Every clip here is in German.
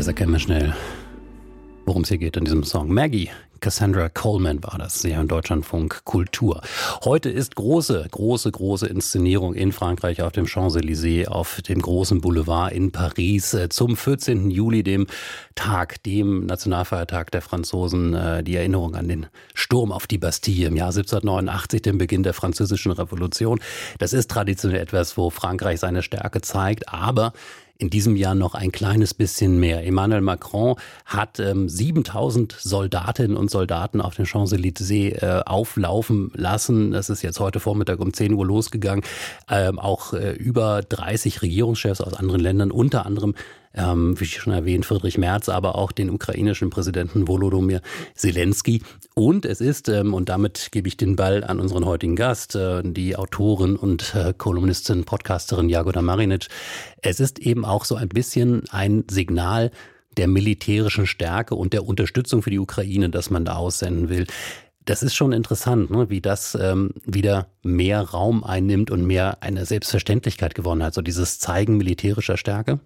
Jetzt erkennen wir schnell, worum es hier geht in diesem Song. Maggie, Cassandra Coleman war das, hier im Deutschlandfunk Kultur. Heute ist große Inszenierung in Frankreich auf dem Champs-Élysées, auf dem großen Boulevard in Paris zum 14. Juli, dem Nationalfeiertag der Franzosen, die Erinnerung an den Sturm auf die Bastille im Jahr 1789, den Beginn der Französischen Revolution. Das ist traditionell etwas, wo Frankreich seine Stärke zeigt, aber in diesem Jahr noch ein kleines bisschen mehr. Emmanuel Macron hat 7000 Soldatinnen und Soldaten auf den Champs-Élysées auflaufen lassen. Das ist jetzt heute Vormittag um 10 Uhr losgegangen. Auch über 30 Regierungschefs aus anderen Ländern, unter anderem wie schon erwähnt, Friedrich Merz, aber auch den ukrainischen Präsidenten Volodymyr Zelensky. Und es ist, und damit gebe ich den Ball an unseren heutigen Gast, die Autorin und Kolumnistin, Podcasterin Jagoda Marinic. Es ist eben auch so ein bisschen ein Signal der militärischen Stärke und der Unterstützung für die Ukraine, das man da aussenden will. Das ist schon interessant, ne, wie das wieder mehr Raum einnimmt und mehr eine Selbstverständlichkeit gewonnen hat. So dieses Zeigen militärischer Stärke.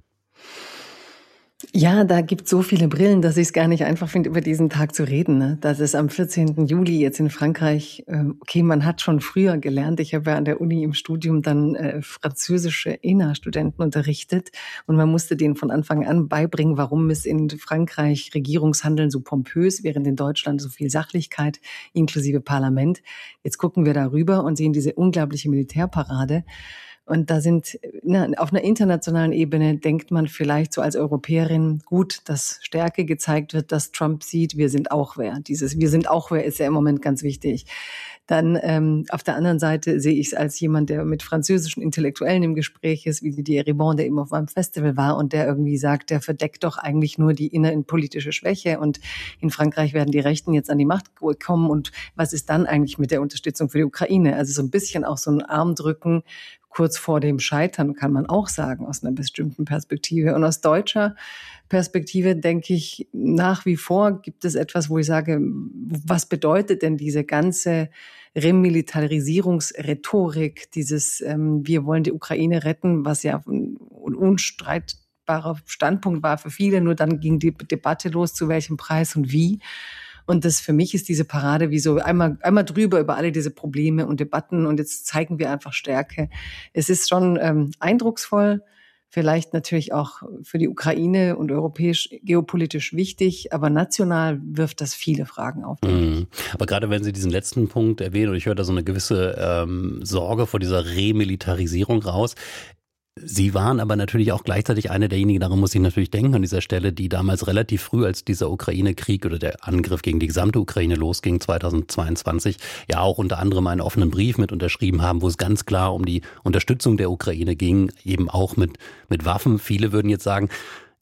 Ja, da gibt es so viele Brillen, dass ich es gar nicht einfach finde, über diesen Tag zu reden. Ne? Das ist am 14. Juli jetzt in Frankreich. Okay, man hat schon früher gelernt. Ich habe ja an der Uni im Studium dann französische ENA-Studenten unterrichtet. Und man musste denen von Anfang an beibringen, warum ist in Frankreich Regierungshandeln so pompös, während in Deutschland so viel Sachlichkeit, inklusive Parlament. Jetzt gucken wir darüber und sehen diese unglaubliche Militärparade. Und da auf einer internationalen Ebene denkt man vielleicht so als Europäerin, gut, dass Stärke gezeigt wird, dass Trump sieht, wir sind auch wer. Dieses Wir sind auch wer ist ja im Moment ganz wichtig. Dann auf der anderen Seite sehe ich es als jemand, der mit französischen Intellektuellen im Gespräch ist, wie Didier Ribon, der eben auf einem Festival war und der irgendwie sagt, der verdeckt doch eigentlich nur die innenpolitische Schwäche und in Frankreich werden die Rechten jetzt an die Macht kommen und was ist dann eigentlich mit der Unterstützung für die Ukraine? Also so ein bisschen auch so ein Armdrücken kurz vor dem Scheitern, kann man auch sagen, aus einer bestimmten Perspektive. Und aus deutscher Perspektive denke ich, nach wie vor gibt es etwas, wo ich sage, was bedeutet denn diese ganze Remilitarisierungsrhetorik, dieses wir wollen die Ukraine retten, was ja ein unstreitbarer Standpunkt war für viele, nur dann ging die Debatte los, zu welchem Preis und wie. Und das für mich ist diese Parade wie so einmal drüber über alle diese Probleme und Debatten und jetzt zeigen wir einfach Stärke. Es ist schon eindrucksvoll, vielleicht natürlich auch für die Ukraine und europäisch geopolitisch wichtig, aber national wirft das viele Fragen auf. Aber gerade wenn Sie diesen letzten Punkt erwähnen, und ich höre da so eine gewisse Sorge vor dieser Remilitarisierung raus. Sie waren aber natürlich auch gleichzeitig eine derjenigen, daran muss ich natürlich denken an dieser Stelle, die damals relativ früh, als dieser Ukraine-Krieg oder der Angriff gegen die gesamte Ukraine losging, 2022, ja auch unter anderem einen offenen Brief mit unterschrieben haben, wo es ganz klar um die Unterstützung der Ukraine ging, eben auch mit Waffen. Viele würden jetzt sagen,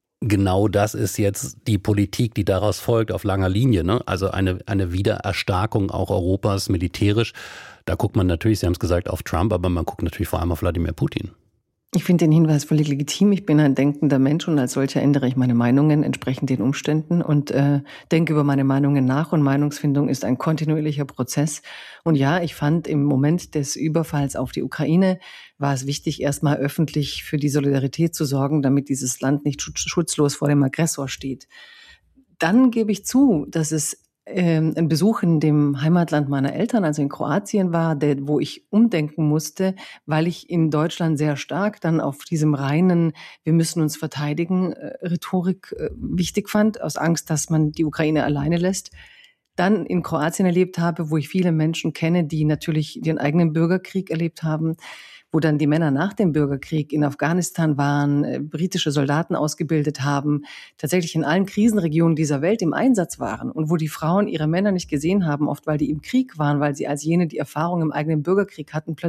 genau das ist jetzt die Politik, die daraus folgt auf langer Linie, ne? Also eine Wiedererstarkung auch Europas militärisch. Da guckt man natürlich, Sie haben es gesagt, auf Trump, aber man guckt natürlich vor allem auf Wladimir Putin. Ich finde den Hinweis völlig legitim. Ich bin ein denkender Mensch und als solcher ändere ich meine Meinungen entsprechend den Umständen und denke über meine Meinungen nach. Und Meinungsfindung ist ein kontinuierlicher Prozess. Und ja, ich fand im Moment des Überfalls auf die Ukraine war es wichtig, erstmal öffentlich für die Solidarität zu sorgen, damit dieses Land nicht schutzlos vor dem Aggressor steht. Dann gebe ich zu, dass es ein Besuch in dem Heimatland meiner Eltern, also in Kroatien war, wo ich umdenken musste, weil ich in Deutschland sehr stark dann auf diesem reinen wir müssen uns verteidigen Rhetorik wichtig fand, aus Angst, dass man die Ukraine alleine lässt. Dann in Kroatien erlebt habe, wo ich viele Menschen kenne, die natürlich den eigenen Bürgerkrieg erlebt haben, wo dann die Männer nach dem Bürgerkrieg in Afghanistan waren, britische Soldaten ausgebildet haben, tatsächlich in allen Krisenregionen dieser Welt im Einsatz waren und wo die Frauen ihre Männer nicht gesehen haben, oft weil die im Krieg waren, weil sie als jene die Erfahrung im eigenen Bürgerkrieg hatten, plötzlich